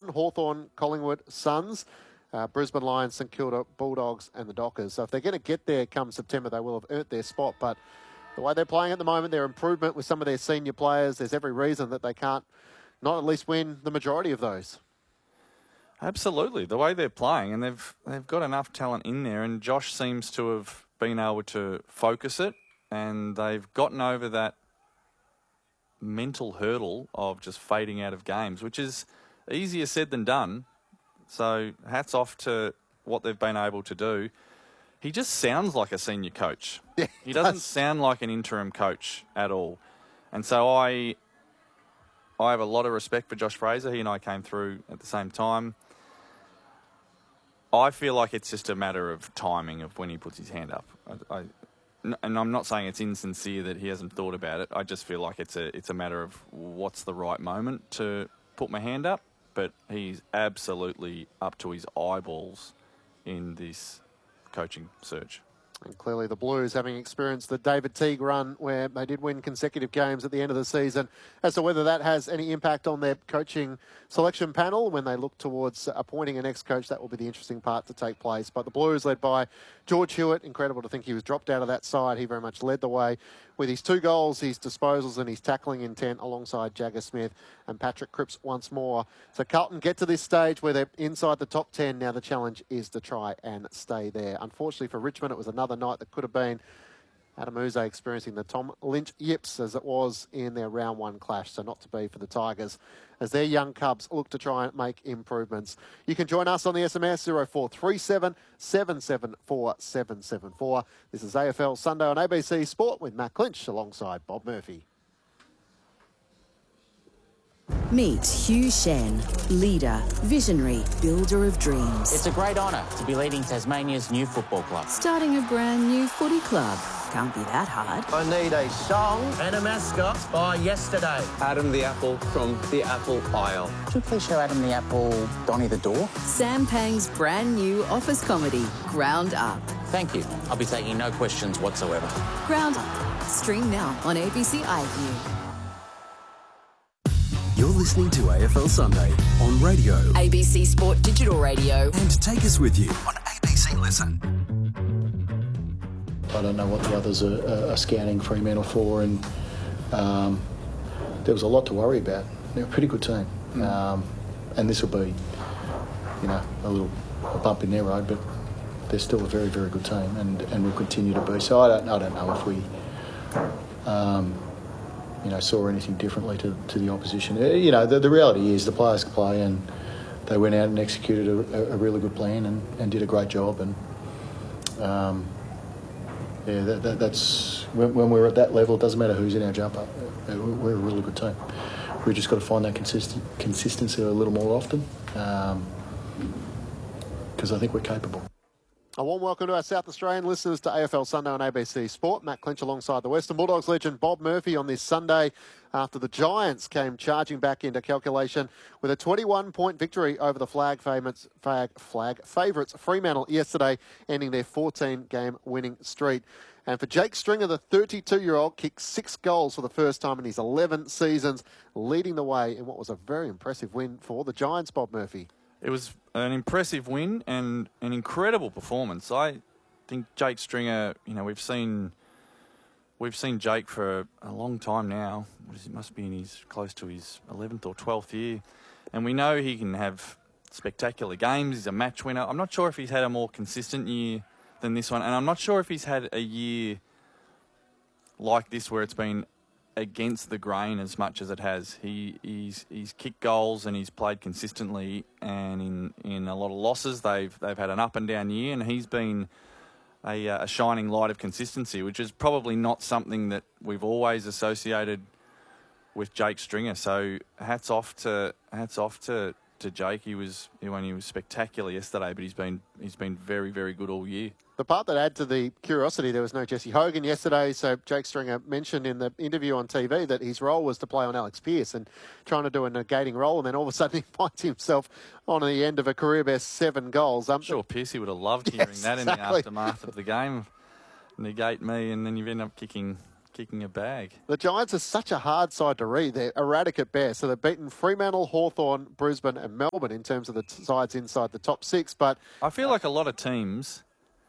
Carlton, Hawthorn, Collingwood, Suns, Brisbane Lions, St Kilda, Bulldogs and the Dockers. So if they're going to get there come September, they will have earned their spot. But the way they're playing at the moment, their improvement with some of their senior players, there's every reason that they can't not at least win the majority of those. Absolutely. The way they're playing, and they've got enough talent in there, and Josh seems to have been able to focus it, and they've gotten over that mental hurdle of just fading out of games, which is easier said than done. So hats off to what they've been able to do. He just sounds like a senior coach. Yeah, he doesn't sound like an interim coach at all. And so I have a lot of respect for Josh Fraser. He and I came through at the same time. I feel like it's just a matter of timing of when he puts his hand up. And I'm not saying it's insincere that he hasn't thought about it. I just feel like it's a matter of what's the right moment to put my hand up. But he's absolutely up to his eyeballs in this coaching search. And clearly the Blues, having experienced the David Teague run where they did win consecutive games at the end of the season, as to whether that has any impact on their coaching selection panel when they look towards appointing an ex-coach, that will be the interesting part to take place. But the Blues, led by George Hewitt, incredible to think he was dropped out of that side. He very much led the way with his 2 goals, his disposals and his tackling intent alongside Jagger Smith and Patrick Cripps once more. So Carlton get to this stage where they're inside the top 10. Now the challenge is to try and stay there. Unfortunately for Richmond, it was another night that could have been Adam Uze experiencing the Tom Lynch yips as it was in their round 1 clash. So not to be for the Tigers as their young Cubs look to try and make improvements. You can join us on the SMS 0437 774 774. This is AFL Sunday on ABC Sport with Matt Clinch alongside Bob Murphy. Meet Hugh Shen, leader, visionary, builder of dreams. It's a great honour to be leading Tasmania's new football club. Starting a brand new footy club. Can't be that hard. I need a song and a mascot by yesterday. Adam the Apple from the Apple Isle. Could you please show Adam the Apple Donny the Door? Sam Pang's brand new office comedy, Ground Up. Thank you. I'll be taking no questions whatsoever. Ground Up. Stream now on ABC iView. You're listening to AFL Sunday on radio, ABC Sport Digital Radio, and take us with you on ABC Listen. I don't know what the others are scouting Fremantle for, and there was a lot to worry about. They're a pretty good team, and this will be, a bump in their road, but they're still a very, very good team, and will continue to be. So I don't know if we, saw anything differently to the opposition. The reality is the players can play, and they went out and executed a really good plan and did a great job, and. That's when we're at that level. It doesn't matter who's in our jumper. We're a really good team. We've just got to find that consistency a little more often, because I think we're capable. A warm welcome to our South Australian listeners to AFL Sunday on ABC Sport. Matt Clinch alongside the Western Bulldogs legend Bob Murphy on this Sunday after the Giants came charging back into calculation with a 21-point victory over the flag favourites Fremantle yesterday, ending their 14-game winning streak. And for Jake Stringer, the 32-year-old kicked 6 goals for the first time in his 11 seasons, leading the way in what was a very impressive win for the Giants, Bob Murphy. It was an impressive win and an incredible performance. I think Jake Stringer, we've seen Jake for a long time now. It must be close to his 11th or 12th year. And we know he can have spectacular games. He's a match winner. I'm not sure if he's had a more consistent year than this one. And I'm not sure if he's had a year like this where it's been against the grain as much as it has. He's kicked goals and he's played consistently, and in a lot of losses they've had an up and down year, and he's been a shining light of consistency, which is probably not something that we've always associated with Jake Stringer. So hats off to Jake. He was spectacular yesterday, but he's been very, very good all year. The part that added to the curiosity, there was no Jesse Hogan yesterday, so Jake Stringer mentioned in the interview on TV that his role was to play on Alex Pearce and trying to do a negating role, and then all of a sudden he finds himself on the end of a career-best 7 goals. I'm sure Pearcey would have loved hearing that in the aftermath of the game. Negate me, and then you end up kicking kicking a bag. The Giants are such a hard side to read. They're erratic at best. So they've beaten Fremantle, Hawthorn, Brisbane and Melbourne in terms of the sides inside the top 6. But I feel like a lot of teams,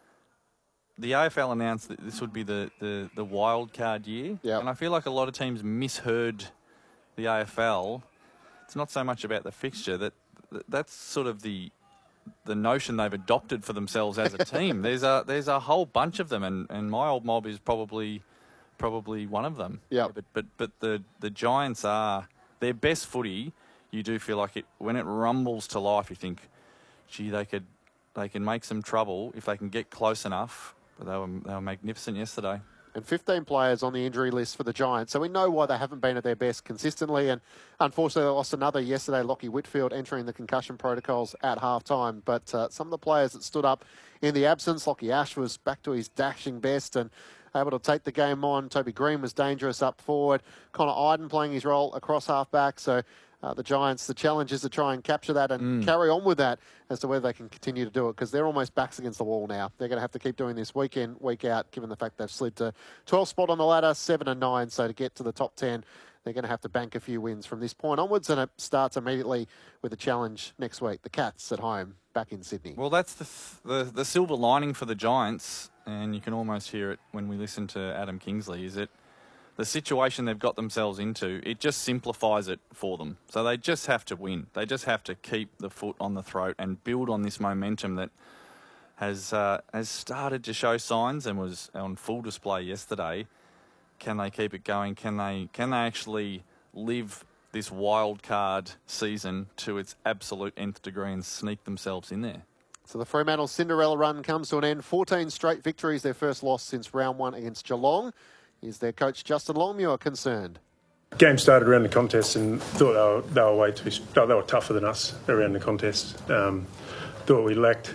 the AFL announced that this would be the wild card year. Yep. And I feel like a lot of teams misheard the AFL. It's not so much about the fixture. That's sort of the notion they've adopted for themselves as a team. There's a whole bunch of them, and my old mob is probably one of them. Yeah. But the Giants are their best footy. You do feel like it when it rumbles to life. You think, gee, they can make some trouble if they can get close enough. But they were magnificent yesterday. And 15 players on the injury list for the Giants. So we know why they haven't been at their best consistently. And unfortunately, they lost another yesterday, Lockie Whitfield, entering the concussion protocols at halftime. But some of the players that stood up in the absence, Lockie Ash was back to his dashing best and able to take the game on. Toby Green was dangerous up forward. Connor Iden playing his role across half-back. So the Giants, the challenge is to try and capture that and carry on with that as to whether they can continue to do it, because they're almost backs against the wall now. They're going to have to keep doing this week in, week out, given the fact they've slid to 12th spot on the ladder, 7 and 9. So to get to the top 10, they're going to have to bank a few wins from this point onwards, and it starts immediately with a challenge next week. The Cats at home, back in Sydney. Well, that's the silver lining for the Giants, and you can almost hear it when we listen to Adam Kingsley, is that the situation they've got themselves into, it just simplifies it for them. So they just have to win. They just have to keep the foot on the throat and build on this momentum that has started to show signs and was on full display yesterday. Can they keep it going? Can they actually live this wild card season to its absolute nth degree and sneak themselves in there? So the Fremantle Cinderella run comes to an end. 14 straight victories, their first loss since round 1 against Geelong. Is their coach Justin Longmuir concerned? Game started around the contest and thought they were tougher than us around the contest. Thought we lacked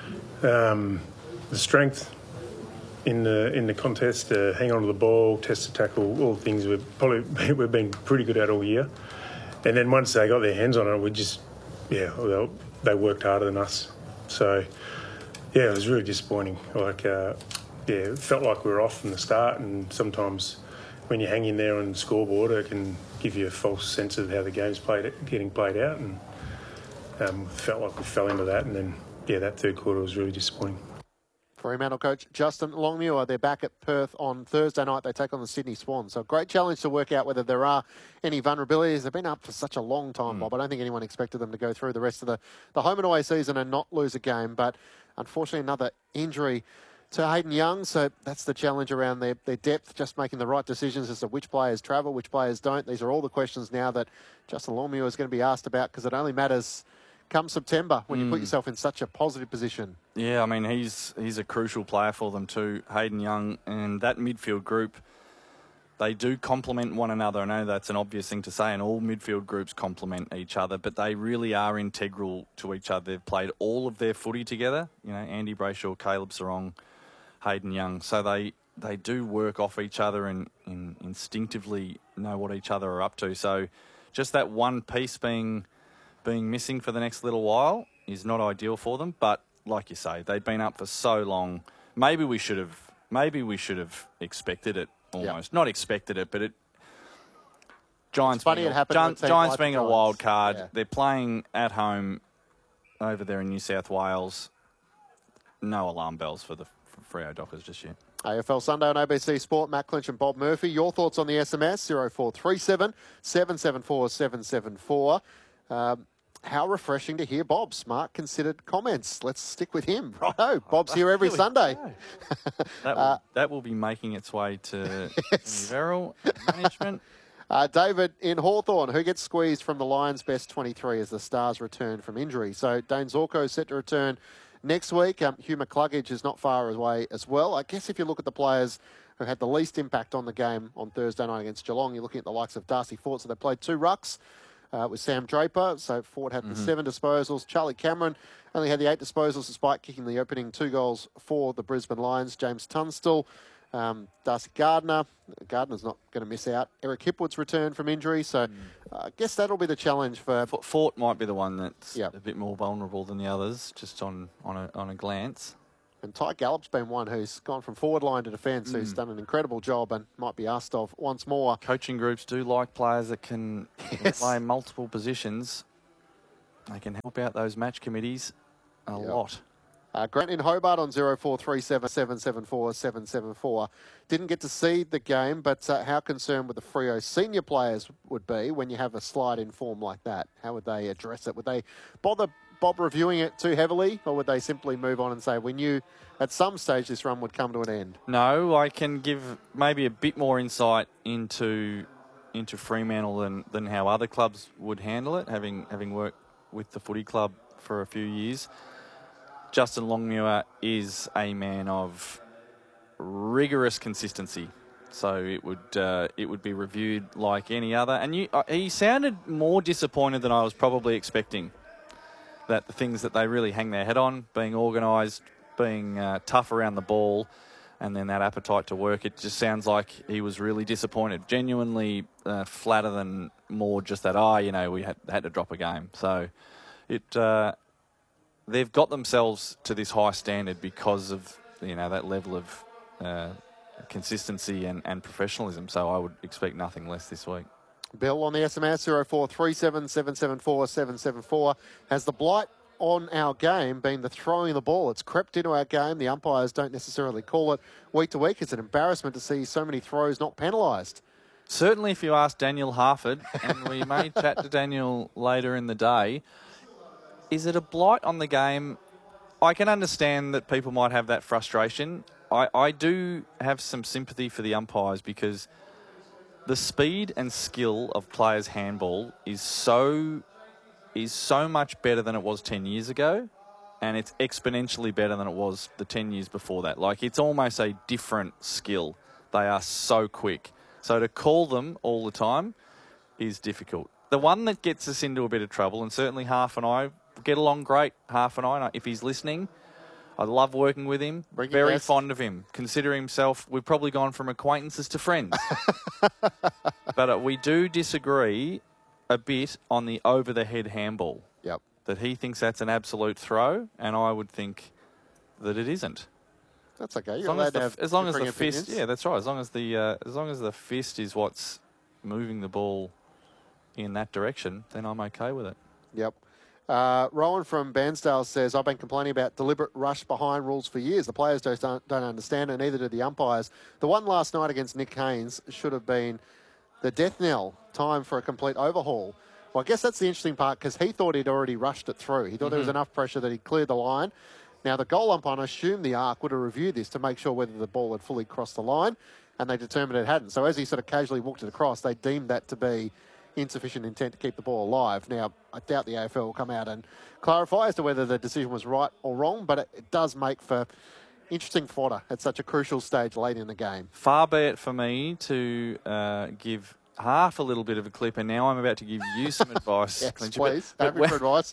the strength in the contest, hang on to the ball, test the tackle, all the things we've been pretty good at all year. And then once they got their hands on it, they worked harder than us. So it was really disappointing. It felt like we were off from the start, and sometimes when you hang in there on the scoreboard, it can give you a false sense of how the game's getting played out, and felt like we fell into that, and then that third quarter was really disappointing. Fremantle coach Justin Longmuir, they're back at Perth on Thursday night. They take on the Sydney Swans. So a great challenge to work out whether there are any vulnerabilities. They've been up for such a long time, Bob. I don't think anyone expected them to go through the rest of the home and away season and not lose a game. But unfortunately, another injury to Hayden Young. So that's the challenge around their depth, just making the right decisions as to which players travel, which players don't. These are all the questions now that Justin Longmuir is going to be asked about, because it only matters come September when you put yourself in such a positive position. Yeah, I mean, he's a crucial player for them too, Hayden Young, and that midfield group, they do complement one another. I know that's an obvious thing to say, and all midfield groups complement each other, but they really are integral to each other. They've played all of their footy together, Andy Brayshaw, Caleb Sarong, Hayden Young. So they do work off each other and instinctively know what each other are up to. So just that one piece being missing for the next little while is not ideal for them. But like you say, they've been up for so long. Maybe we should have expected it almost. Not expected it, but it. Giants being a wild card. Yeah. They're playing at home over there in New South Wales. No alarm bells for the Freo Dockers just yet. AFL Sunday on ABC Sport. Matt Clinch and Bob Murphy. Your thoughts on the SMS 0437 774 774. How refreshing to hear Bob's smart, considered comments. Let's stick with him. Righto, Bob's here every Sunday. That will be making its way to Verrill management. David in Hawthorn, who gets squeezed from the Lions' best 23 as the Stars return from injury. So Dane Zorko is set to return next week. Hugh McCluggage is not far away as well. I guess if you look at the players who had the least impact on the game on Thursday night against Geelong, you're looking at the likes of Darcy Fort. So they played 2 rucks. With Sam Draper, so Ford had the 7 disposals. Charlie Cameron only had the 8 disposals despite kicking the opening 2 goals for the Brisbane Lions. James Tunstall, Darcy Gardner's not going to miss out. Eric Hipwood's returned from injury, so I guess that'll be the challenge for... Fort might be the one that's a bit more vulnerable than the others, just on a glance. And Ty Gallop's been one who's gone from forward line to defence, who's done an incredible job and might be asked of once more. Coaching groups do like players that can Yes. play multiple positions. They can help out those match committees a lot. Grant in Hobart on 0437 774 774. Didn't get to see the game, but how concerned would the Freo senior players would be when you have a slide in form like that? How would they address it? Would they bother Bob reviewing it too heavily, or would they simply move on and say, we knew at some stage this run would come to an end? No, I can give maybe a bit more insight into Fremantle than how other clubs would handle it, having worked with the footy club for a few years. Justin Longmuir is a man of rigorous consistency, so it would be reviewed like any other. And he sounded more disappointed than I was probably expecting. That the things that they really hang their head on, being organised, being tough around the ball, and then that appetite to work, it just sounds like he was really disappointed. Genuinely flatter than more just that, we had to drop a game. So they've got themselves to this high standard because of, that level of consistency and professionalism. So I would expect nothing less this week. Bill on the SMS 0437 774 774. Has the blight on our game been the throwing the ball? It's crept into our game. The umpires don't necessarily call it week to week. It's an embarrassment to see so many throws not penalised. Certainly if you ask Daniel Harford, and we may chat to Daniel later in the day, is it a blight on the game? I can understand that people might have that frustration. I do have some sympathy for the umpires because the speed and skill of players' handball is so much better than it was 10 years ago, and it's exponentially better than it was the 10 years before that. Like, it's almost a different skill. They are so quick. So to call them all the time is difficult. The one that gets us into a bit of trouble, and certainly Harf and I get along great, Harf and I, if he's listening, I love working with him. Very fond of him. Consider himself, we've probably gone from acquaintances to friends. But we do disagree a bit on the over-the-head handball. Yep. That he thinks that's an absolute throw, and I would think that it isn't. That's okay. As long as the fist, yeah, that's right. As long as the fist is what's moving the ball in that direction, then I'm okay with it. Yep. Rowan from Bairnsdale says, I've been complaining about deliberate rush behind rules for years. The players don't understand it, neither do the umpires. The one last night against Nick Haynes should have been the death knell, time for a complete overhaul. Well, I guess that's the interesting part because he thought he'd already rushed it through. He thought there was enough pressure that he cleared the line. Now, the goal umpire, I assume the ARC would have reviewed this to make sure whether the ball had fully crossed the line, and they determined it hadn't. So as he sort of casually walked it across, they deemed that to be insufficient intent to keep the ball alive. Now, I doubt the AFL will come out and clarify as to whether the decision was right or wrong, but it does make for interesting fodder at such a crucial stage late in the game. Far be it for me to give Harf a little bit of a clip, and now I'm about to give you some advice. Yes, Clinch, please. Happy for advice.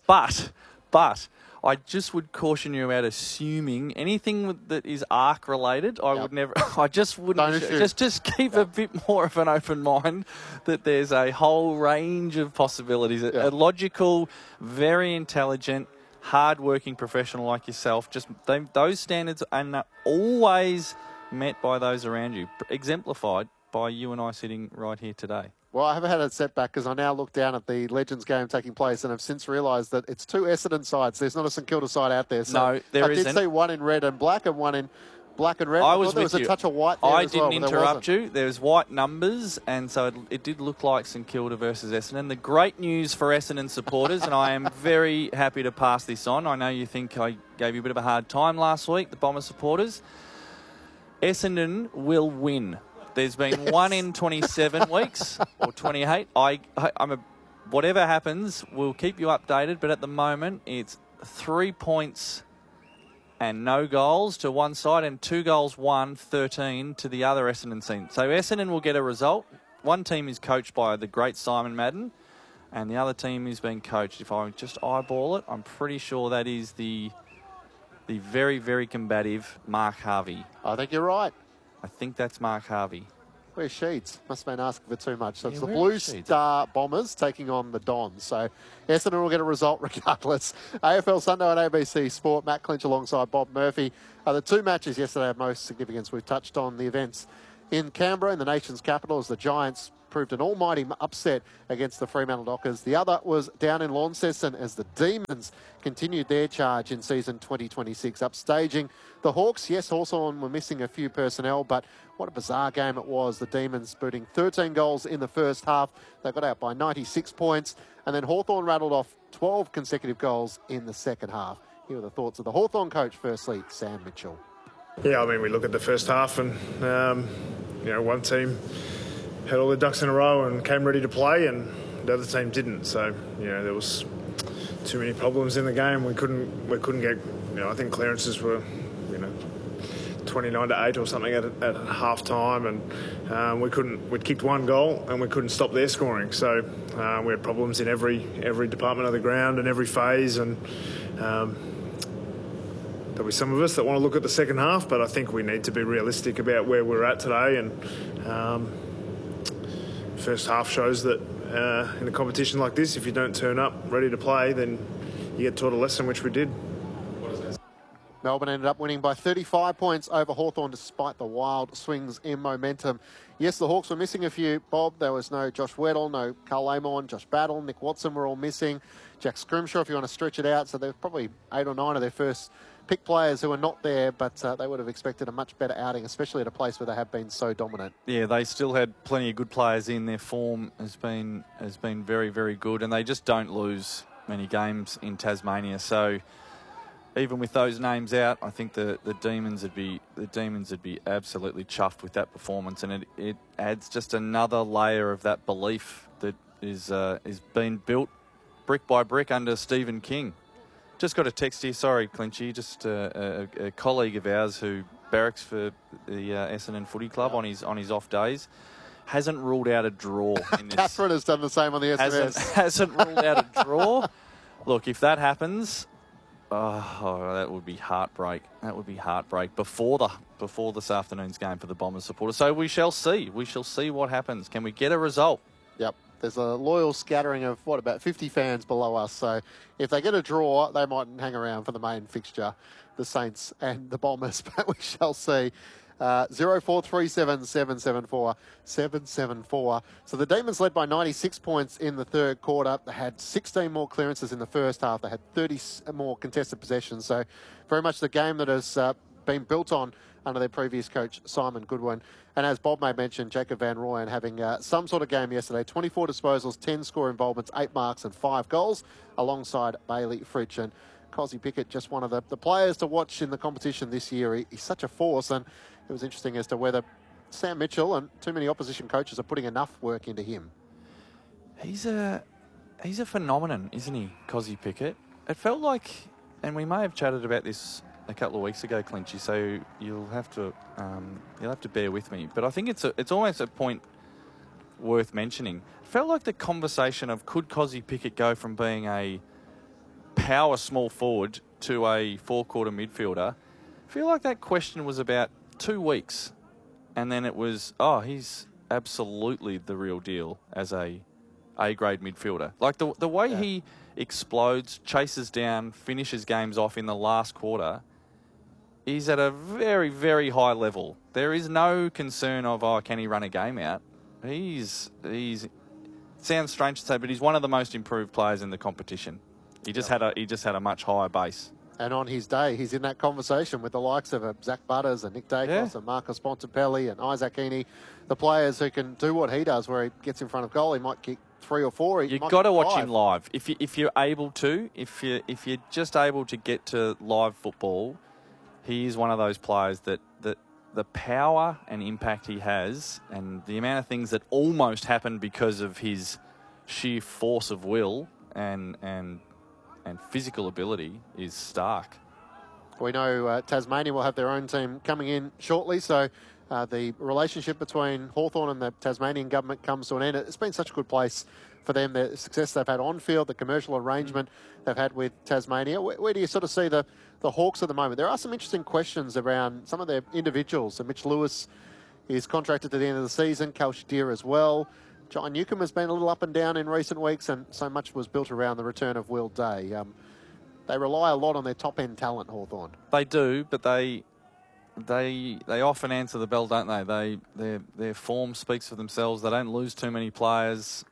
But I just would caution you about assuming anything that is ARC related. I would never. I just wouldn't. Just keep a bit more of an open mind that there's a whole range of possibilities. A logical, very intelligent, hard-working professional like yourself. Just those standards are always met by those around you, exemplified by you and I sitting right here today. Well, I have had a setback because I now look down at the Legends game taking place and have since realised that it's two Essendon sides. There's not a St Kilda side out there. So no, there isn't. I did see one in red and black and one in black and red. I was there with was you. A touch of white there I as well, didn't interrupt you. There's white numbers, and so it did look like St Kilda versus Essendon. The great news for Essendon supporters, and I am very happy to pass this on. I know you think I gave you a bit of a hard time last week, the Bomber supporters. Essendon will win. There's been 1 in 27 weeks or 28. Whatever happens, we'll keep you updated. But at the moment, it's 3 points and no goals to one side and 2 goals, 13 to the other Essendon team. So Essendon will get a result. One team is coached by the great Simon Madden, and the other team is being coached. If I just eyeball it, I'm pretty sure that is the very, very combative Mark Harvey. I think you're right. I think that's Mark Harvey. Where's Sheeds? Must have been asking for too much. So it's the where Blue is Sheeds? Star Bombers taking on the Dons. So Essendon will get a result regardless. AFL Sunday on ABC Sport. Matt Clinch alongside Bob Murphy. The two matches yesterday of most significance. We've touched on the events in Canberra, in the nation's capital, as the Giants proved an almighty upset against the Fremantle Dockers. The other was down in Launceston as the Demons continued their charge in season 2026, upstaging the Hawks. Yes, Hawthorn were missing a few personnel, but what a bizarre game it was. The Demons booting 13 goals in the first half. They got out by 96 points, and then Hawthorn rattled off 12 consecutive goals in the second half. Here are the thoughts of the Hawthorn coach, firstly, Sam Mitchell. Yeah, I mean, we look at the first half and, one team had all their ducks in a row and came ready to play, and the other team didn't. So, there was too many problems in the game. We couldn't get, I think clearances were, 29-8 or something at half time, and we'd kicked one goal and we couldn't stop their scoring. So we had problems in every department of the ground and every phase, and there'll be some of us that want to look at the second half, but I think we need to be realistic about where we're at today. And first half shows that in a competition like this, if you don't turn up ready to play, then you get taught a lesson, which we did. Melbourne ended up winning by 35 points over Hawthorn despite the wild swings in momentum. Yes, the Hawks were missing a few. Bob, there was no Josh Weddle, no Carl Amon, Josh Battle, Nick Watson were all missing. Jack Scrimshaw, if you want to stretch it out. So there's probably 8 or 9 of their first pick players who are not there, but they would have expected a much better outing, especially at a place where they have been so dominant. Yeah, they still had plenty of good players in. Their form has been very, very good, and they just don't lose many games in Tasmania. So even with those names out, I think the Demons would be absolutely chuffed with that performance, and it adds just another layer of that belief that is being built brick by brick under Stephen King. Just got a text here, sorry Clinchy, just a colleague of ours who barracks for the Essendon Footy Club on his off days, hasn't ruled out a draw in this. Catherine has done the same on the SMS. Hasn't ruled out a draw. Look, if that happens, that would be heartbreak. That would be heartbreak before this afternoon's game for the Bombers supporters. So we shall see. We shall see what happens. Can we get a result? Yep. There's a loyal scattering of, about 50 fans below us. So if they get a draw, they might hang around for the main fixture, the Saints and the Bombers. But we shall see. 0437 774 774. So the Demons led by 96 points in the third quarter. They had 16 more clearances in the first half. They had 30 more contested possessions. So very much the game that has been built on under their previous coach, Simon Goodwin. And as Bob may mention, Jacob Van Rooyen having some sort of game yesterday. 24 disposals, 10 score involvements, 8 marks and 5 goals, alongside Bailey Fritsch. And Cozzy Pickett, just one of the players to watch in the competition this year. He's such a force, and it was interesting as to whether Sam Mitchell and too many opposition coaches are putting enough work into him. He's a phenomenon, isn't he, Cozzy Pickett? It felt like, and we may have chatted about this a couple of weeks ago, Clinchy, so you'll have to bear with me. But I think it's almost a point worth mentioning. It felt like the conversation of could Cozzy Pickett go from being a power small forward to a four-quarter midfielder. I feel like that question was about 2 weeks, and then it was, he's absolutely the real deal as a A-grade midfielder. Like the way he explodes, chases down, finishes games off in the last quarter, he's at a very, very high level. There is no concern of, can he run a game out? He's sounds strange to say, but he's one of the most improved players in the competition. He just had a much higher base. And on his day, he's in that conversation with the likes of Zach Butters and Nick Dacos and Marcus Bontempelli and Isaac Heaney, the players who can do what he does, where he gets in front of goal. He might kick 3 or 4. You've got to watch him live. If you're able to, if you're just able to get to live football, he is one of those players that the power and impact he has, and the amount of things that almost happened because of his sheer force of will and physical ability is stark. We know Tasmania will have their own team coming in shortly, so the relationship between Hawthorn and the Tasmanian government comes to an end. It's been such a good place for them, the success they've had on field, the commercial arrangement they've had with Tasmania. Where do you sort of see the Hawks at the moment? There are some interesting questions around some of their individuals. So Mitch Lewis is contracted to the end of the season. Cal Shadir as well. John Newcombe has been a little up and down in recent weeks, and so much was built around the return of Will Day. They rely a lot on their top-end talent, Hawthorn. They do, but they often answer the bell, don't they? Their form speaks for themselves. They don't lose too many players.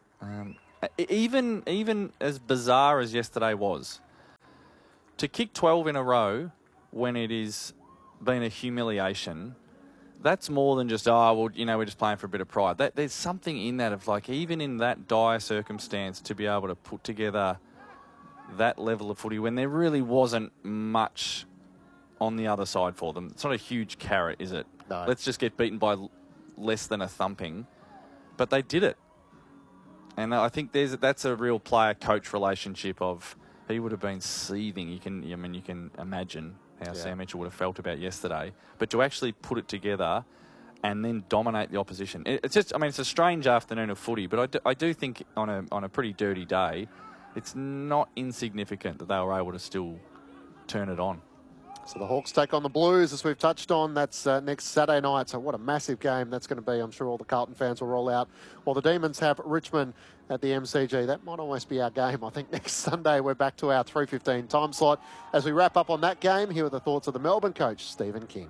Even as bizarre as yesterday was, to kick 12 in a row when it is been a humiliation, that's more than just, we're just playing for a bit of pride. There's something in that of, like, even in that dire circumstance, to be able to put together that level of footy when there really wasn't much on the other side for them. It's not a huge carrot, is it? No. Let's just get beaten by less than a thumping. But they did it. And I think that's a real player-coach relationship of, he would have been seething. You can imagine how Sam Mitchell would have felt about yesterday. But to actually put it together and then dominate the opposition. It's a strange afternoon of footy, but I do think on a pretty dirty day, it's not insignificant that they were able to still turn it on. So the Hawks take on the Blues, as we've touched on. That's next Saturday night. So what a massive game that's going to be. I'm sure all the Carlton fans will roll out. While the Demons have Richmond at the MCG. That might almost be our game. I think next Sunday we're back to our 3:15 time slot. As we wrap up on that game, here are the thoughts of the Melbourne coach, Stephen King.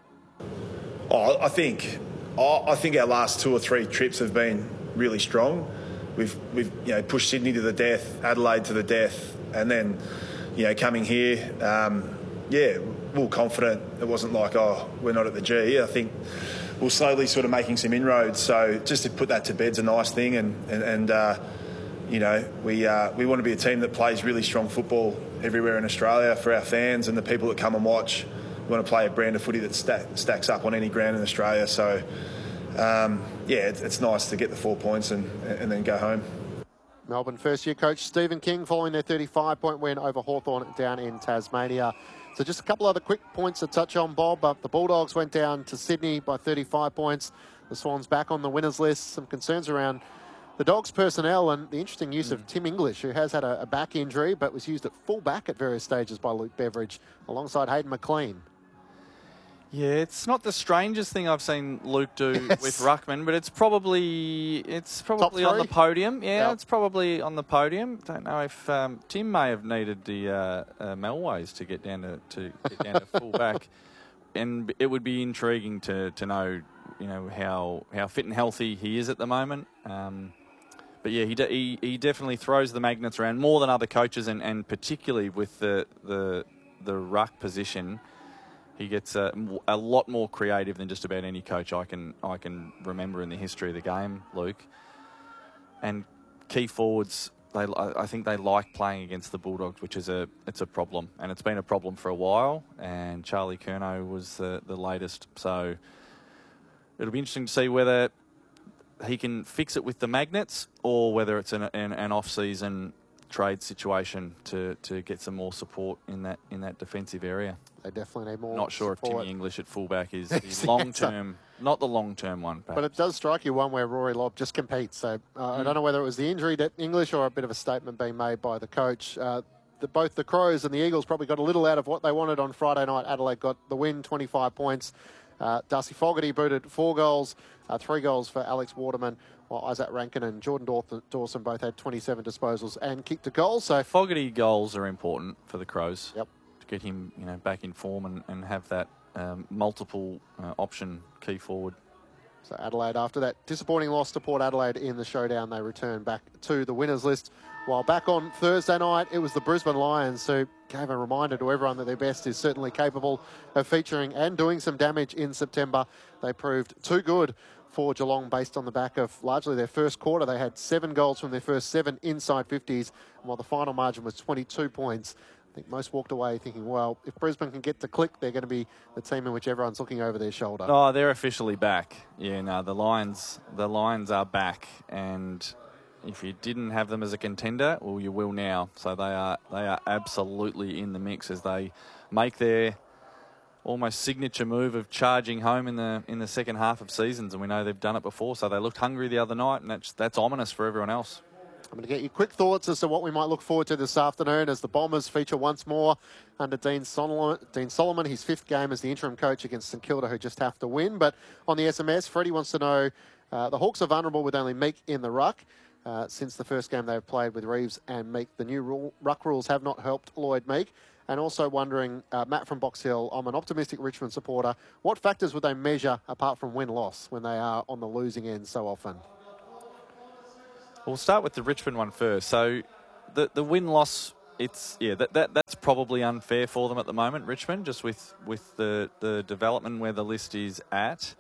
I think our last 2 or 3 trips have been really strong. We've pushed Sydney to the death, Adelaide to the death, and then coming here. We were confident. It wasn't like, we're not at the G. I think we're slowly sort of making some inroads. So just to put that to bed's a nice thing. And we want to be a team that plays really strong football everywhere in Australia for our fans and the people that come and watch. We want to play a brand of footy that stacks up on any ground in Australia. So, it's nice to get the 4 points and then go home. Melbourne first-year coach Stephen King following their 35-point win over Hawthorn down in Tasmania. So just a couple other quick points to touch on, Bob. The Bulldogs went down to Sydney by 35 points. The Swans back on the winners list. Some concerns around the Dogs' personnel and the interesting use of Tim English, who has had a back injury but was used at full back at various stages by Luke Beveridge alongside Hayden McLean. Yeah, it's not the strangest thing I've seen Luke do with Ruckman, but it's probably on the podium. Yeah, it's probably on the podium. Don't know if Tim may have needed the Melways to get down to full back, and it would be intriguing to know how fit and healthy he is at the moment. But yeah, he definitely throws the magnets around more than other coaches, and particularly with the ruck position. He gets a lot more creative than just about any coach I can remember in the history of the game, Luke. And key forwards, I think they like playing against the Bulldogs, which is it's a problem, and it's been a problem for a while. And Charlie Curnow was the latest, so it'll be interesting to see whether he can fix it with the magnets or whether it's an off-season trade situation to get some more support in that defensive area. They definitely need more. Not sure support. if Timmy English at fullback is the long-term, not the long-term one. Perhaps. But it does strike you one where Rory Lobb just competes. So I don't know whether it was the injury to English or a bit of a statement being made by the coach. Both the Crows and the Eagles probably got a little out of what they wanted on Friday night. Adelaide got the win, 25 points. Darcy Fogarty booted 4 goals, 3 goals for Alex Waterman, while Isaac Rankin and Jordan Dawson both had 27 disposals and kicked a goal. So Fogarty goals are important for the Crows. Yep. To get him back in form and have that multiple option key forward. So Adelaide, after that disappointing loss to Port Adelaide in the showdown, they return back to the winners list. While back on Thursday night, it was the Brisbane Lions who gave a reminder to everyone that their best is certainly capable of featuring and doing some damage in September. They proved too good for Geelong based on the back of largely their first quarter. They had 7 goals from their first 7 inside 50s, and while the final margin was 22 points, I think most walked away thinking, well, if Brisbane can get to click, they're going to be the team in which everyone's looking over their shoulder. Oh, they're officially back. Yeah, no, the Lions are back, and if you didn't have them as a contender, well, you will now. So they are absolutely in the mix as they make their almost signature move of charging home in the second half of seasons, and we know they've done it before. So they looked hungry the other night, and that's ominous for everyone else. I'm going to get you quick thoughts as to what we might look forward to this afternoon as the Bombers feature once more under Dean Solomon, his 5th game as the interim coach against St Kilda, who just have to win. But on the SMS, Freddie wants to know, the Hawks are vulnerable with only Meek in the ruck. Since the first game they've played with Reeves and Meek, the new ruck rules have not helped Lloyd Meek. And also wondering, Matt from Box Hill, I'm an optimistic Richmond supporter. What factors would they measure apart from win-loss when they are on the losing end so often? We'll start with the Richmond one first. So the win-loss, that's probably unfair for them at the moment, Richmond, just with the development where the list is at.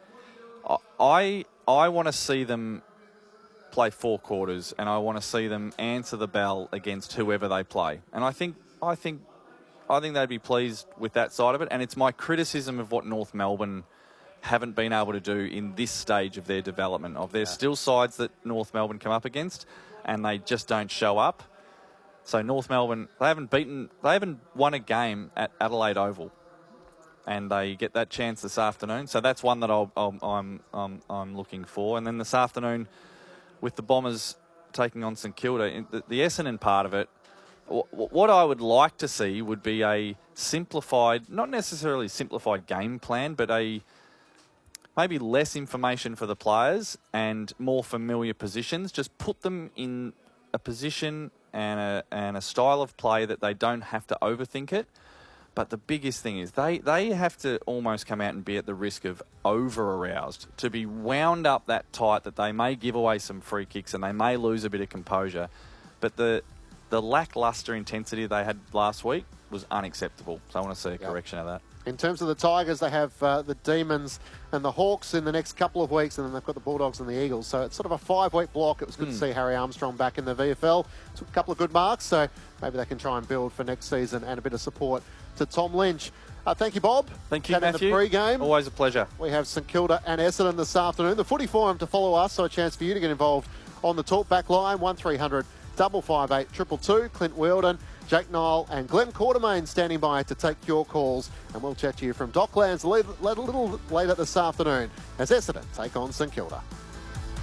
I want to see them play 4 quarters, and I want to see them answer the bell against whoever they play. And I think they'd be pleased with that side of it. And it's my criticism of what North Melbourne haven't been able to do in this stage of their development. There's still sides that North Melbourne come up against, and they just don't show up. So North Melbourne, they haven't won a game at Adelaide Oval, and they get that chance this afternoon. So that's one that I'm looking for. And then this afternoon, with the Bombers taking on St Kilda, the Essendon part of it, what I would like to see would be a simplified, not necessarily simplified game plan, but maybe less information for the players and more familiar positions. Just put them in a position and a style of play that they don't have to overthink it. But the biggest thing is they have to almost come out and be at the risk of over-aroused, to be wound up that tight that they may give away some free kicks and they may lose a bit of composure. But the lacklustre intensity they had last week was unacceptable. So I want to see a correction of that. In terms of the Tigers, they have the Demons and the Hawks in the next couple of weeks, and then they've got the Bulldogs and the Eagles. So it's sort of a 5-week block. It was good to see Harry Armstrong back in the VFL. Took a couple of good marks, so maybe they can try and build for next season, and a bit of support to Tom Lynch. Thank you, Bob. Thank you, Matthew. In the pre-game. Always a pleasure. We have St Kilda and Essendon this afternoon. The Footy Forum to follow us, so a chance for you to get involved on the talkback line, 1300 558 222. Clint Weldon, Jake Nile and Glenn Quartermain standing by to take your calls, and we'll chat to you from Docklands a little later this afternoon as Essendon take on St Kilda.